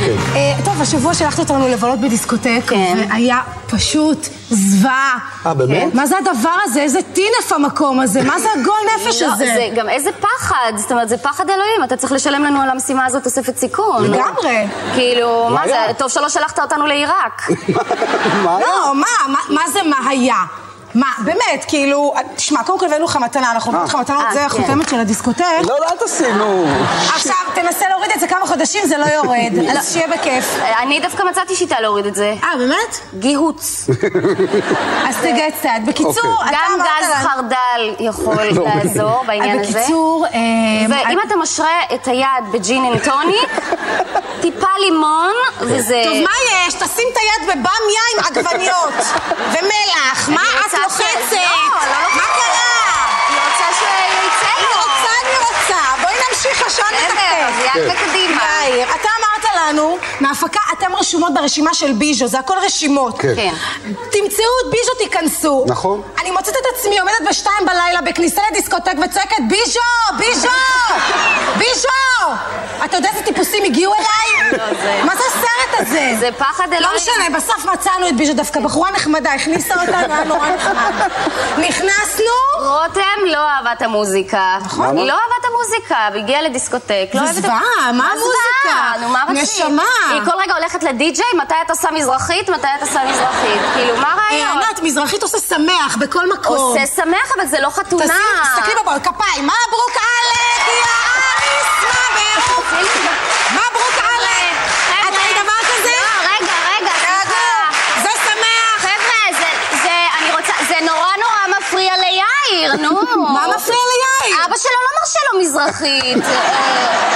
טוב, השבוע שלחת אותנו לבלות בדיסקוטק, והיה פשוט זוועה. באמת? מה זה הדבר הזה? איזה טינף המקום הזה? מה זה הגול נפש הזה? זה גם איזה פחד, זאת אומרת, זה פחד אלוהים. אתה צריך לשלם לנו על המשימה הזאת תוספת סיכון. לגמרי. כאילו, מה זה? טוב שלא שלחת אותנו לעיראק. לא, מה זה מה היה? מה, באמת, כאילו, תשמע, קודם כל הבאנו לך מתנה, אנחנו נותנים לך מתנות, זה החותמת של הדיסקוטק. לא, אל תשימו. עכשיו, תנסה להוריד את זה כמה חודשים, זה לא יורד, אז שיהיה בכיף. אני דווקא מצאתי שיטה להוריד את זה. באמת? גיהוץ. אז תגע קצת. בקיצור, אתה גם אמרת גז חרדל יכול לעזור בעניין הזה. בקיצור, ואם אתה משרה את היד בג'ין אנד טוניק, טיפה לימון, וזה... טוב, מה יש? תשים את היד בבמיה עם עגבניות ומלח. מה את לוחצת? מה קרה? אני רוצה שיצא לו. אני רוצה. בואי נמשיך השעה לתקתק. יאללה קדימה. יאיר, אתה אמרת לנו, מהפקה, אתם רשומות ברשימה של ביז'ו, זה הכל רשימות. כן. תמצאו את ביז'ו, תיכנסו. נכון. אני מוצאת את עצמי, עומדת ב2 בלילה בכניסה לדיסקוטק וצועקת ביז'ו! ביז'ו! ביז'ו! אתה יודע איזה טיפוסים הגיעו אליי? מה זה הסרט הזה? זה פחד אלוהים. לא משנה, בסוף מצאנו את ביז'ו, דווקא בחורה נחמדה, הכניסה אותנו, היה נורא נחמד. נכנסנו... רותם לא אהבה את המוזיקה. נכון. היא לא אהבה את המוזיקה, והגיעה לדיסקוטק. זה זוועה, מה המוזיקה? נו, מה רצית? נשמה. היא כל רגע הולכת לדי-ג'יי, מתי אתה עושה מזרחית, מתי אתה עושה מזרחית. כאילו, מה הרעיון? ענת, מזרחית עושה שמח בכל מקום. עושה שמח, אבל זה לא חתונה. תסתכלי בבול, כפיים. מברוק עלק, יא אריס, מברוק עלק. את ראית דבר כזה? לא, רגע, סליחה. זה שמח. חבר'ה, אני רוצה, זה נורא מפריע ליאיר, נו. מה מפריע ליאיר? אבא שלו לא מרשה לו מזרחית.